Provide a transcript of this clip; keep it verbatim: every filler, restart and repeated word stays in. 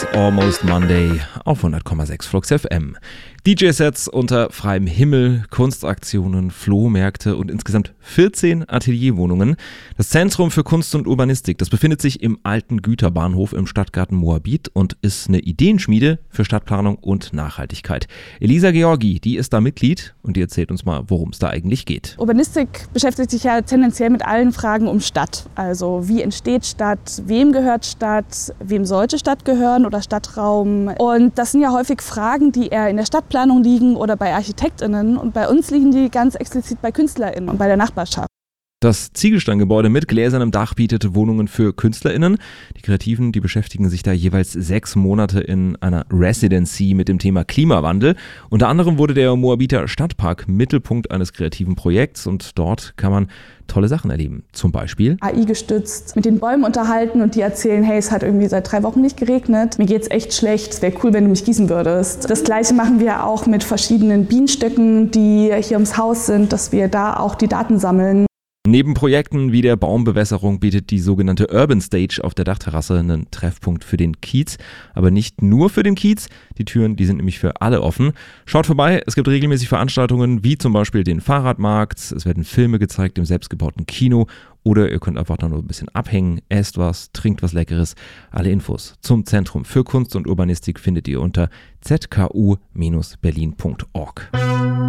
Almost Monday auf hundert Komma sechs Flux F M. D J-Sets unter freiem Himmel, Kunstaktionen, Flohmärkte und insgesamt vierzehn Atelierwohnungen. Das Zentrum für Kunst und Urbanistik, das befindet sich im alten Güterbahnhof im Stadtgarten Moabit und ist eine Ideenschmiede für Stadtplanung und Nachhaltigkeit. Elisa Georgi, die ist da Mitglied und die erzählt uns mal, worum es da eigentlich geht. Urbanistik beschäftigt sich ja tendenziell mit allen Fragen um Stadt. Also wie entsteht Stadt, wem gehört Stadt, wem sollte Stadt gehören oder Stadtraum. Und das sind ja häufig Fragen, die eher in der Stadtplanung liegen oder bei ArchitektInnen. Und bei uns liegen die ganz explizit bei KünstlerInnen und bei der Nachbarschaft. Das Ziegelsteingebäude mit gläsernem Dach bietet Wohnungen für KünstlerInnen. Die Kreativen, die beschäftigen sich da jeweils sechs Monate in einer Residency mit dem Thema Klimawandel. Unter anderem wurde der Moabiter Stadtpark Mittelpunkt eines kreativen Projekts und dort kann man tolle Sachen erleben. Zum Beispiel A I gestützt mit den Bäumen unterhalten und die erzählen, hey, es hat irgendwie seit drei Wochen nicht geregnet, mir geht's echt schlecht, es wäre cool, wenn du mich gießen würdest. Das Gleiche machen wir auch mit verschiedenen Bienenstöcken, die hier ums Haus sind, dass wir da auch die Daten sammeln. Neben Projekten wie der Baumbewässerung bietet die sogenannte Urban Stage auf der Dachterrasse einen Treffpunkt für den Kiez. Aber nicht nur für den Kiez, die Türen, die sind nämlich für alle offen. Schaut vorbei, es gibt regelmäßig Veranstaltungen wie zum Beispiel den Fahrradmarkt, es werden Filme gezeigt im selbstgebauten Kino oder ihr könnt einfach da nur ein bisschen abhängen, esst was, trinkt was Leckeres. Alle Infos zum Zentrum für Kunst und Urbanistik findet ihr unter z k u Bindestrich berlin Punkt org.